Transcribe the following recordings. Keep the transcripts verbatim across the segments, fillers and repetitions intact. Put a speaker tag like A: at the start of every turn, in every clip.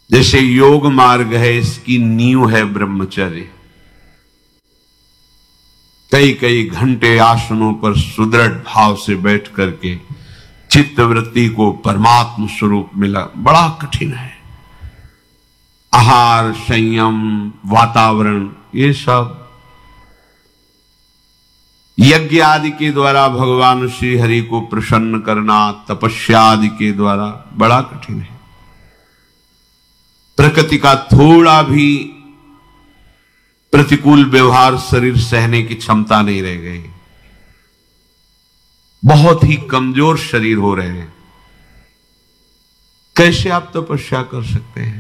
A: जैसे योग मार्ग है, इसकी नींव है ब्रह्मचर्य। कई कई घंटे आसनों पर सुदृढ़ भाव से बैठ करके चित्तवृत्ति को परमात्म स्वरूप मिला बड़ा कठिन है। आहार, संयम, वातावरण, ये सब यज्ञ आदि के द्वारा भगवान श्री हरि को प्रसन्न करना, तपस्या आदि के द्वारा बड़ा कठिन है। प्रकृति का थोड़ा भी प्रतिकूल व्यवहार शरीर सहने की क्षमता नहीं रह गई। बहुत ही कमजोर शरीर हो रहे हैं। कैसे आप तपस्या कर सकते हैं?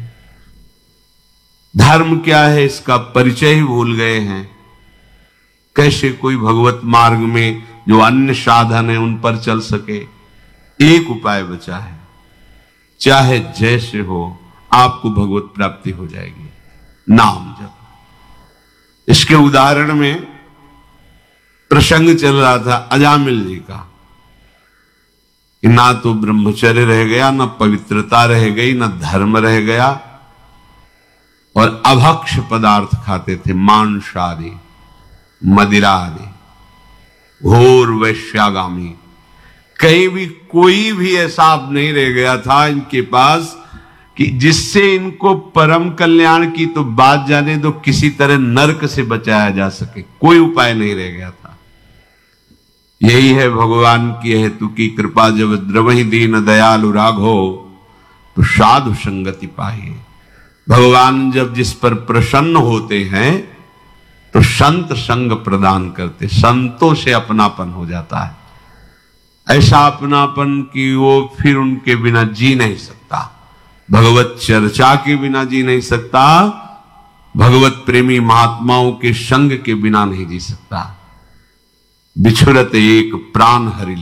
A: धर्म क्या है इसका परिचय ही भूल गए हैं। कैसे कोई भगवत मार्ग में जो अन्य साधन है उन पर चल सके? एक उपाय बचा है, चाहे जैसे हो आपको भगवत प्राप्ति हो जाएगी, नाम जप। इसके उदाहरण में प्रसंग चल रहा था अजामिल जी का कि ना तो ब्रह्मचर्य रह गया, ना पवित्रता रह गई, ना धर्म रह गया, और अभक्ष पदार्थ खाते थे, मांस आदि, मदिरा आदि, घोर वैश्यागामी। कहीं भी कोई भी ऐसा नहीं रह गया था इनके पास कि जिससे इनको परम कल्याण की तो बात जाने दो, किसी तरह नरक से बचाया जा सके, कोई उपाय नहीं रह गया था। यही है भगवान की हेतु की कृपा, जब द्रवहि दीन दयालु राघो तो साधु संगति पाहिए। भगवान जब जिस पर प्रसन्न होते हैं तो संत संग प्रदान करते, संतों से अपनापन हो जाता है। ऐसा अपनापन कि वो फिर उनके बिना जी नहीं सकता, भगवत चर्चा के बिना जी नहीं सकता, भगवत प्रेमी महात्माओं के संग के बिना नहीं जी सकता। बिछुरत एक प्राण हरि